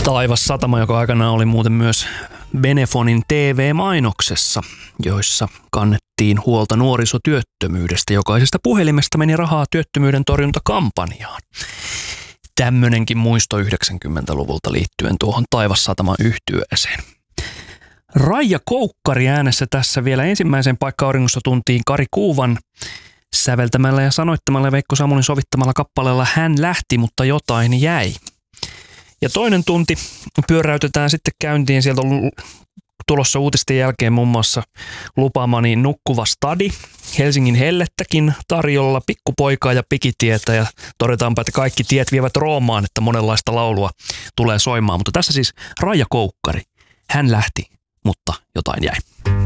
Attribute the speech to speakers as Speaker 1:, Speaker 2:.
Speaker 1: Taivassatama, joka aikanaan oli muuten myös Benefonin TV-mainoksessa, joissa kannettiin huolta nuorisotyöttömyydestä. Jokaisesta puhelimesta meni rahaa työttömyyden torjuntakampanjaan. Tämmönenkin muisto 90-luvulta liittyen tuohon Taivassatama-yhtyeeseen. Raija Koukkari äänessä tässä vielä ensimmäisen Paikka auringossa tuntiin Kari Kuuvan säveltämällä ja sanoittamalla ja Veikko Samulin sovittamalla kappaleella Hän lähti, mutta jotain jäi. Ja toinen tunti pyöräytetään sitten käyntiin. Sieltä on tulossa uutisten jälkeen muun muassa lupaamani Nukkuva stadi, Helsingin hellettäkin tarjolla, Pikkupoikaa ja Pikitietä, ja todetaanpa, että kaikki tiet vievät Roomaan, että monenlaista laulua tulee soimaan. Mutta tässä siis Raija Koukkari. Hän lähti, mutta jotain jäi.